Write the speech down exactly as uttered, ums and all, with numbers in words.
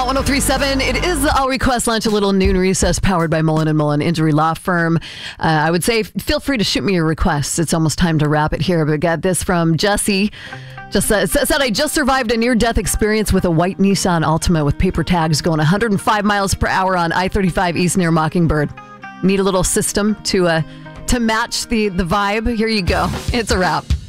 one oh three point seven, it is the All Request Lunch, a little noon recess powered by Mullen and Mullen Injury Law Firm. Uh, I would say feel free to shoot me your requests. It's almost time to wrap it here, but got this from Jesse. Just uh, said, I just survived a near-death experience with a white Nissan Altima with paper tags going one hundred five miles per hour on I thirty-five East near Mockingbird. Need a little system to uh, to match the, the vibe? Here you go. It's a wrap.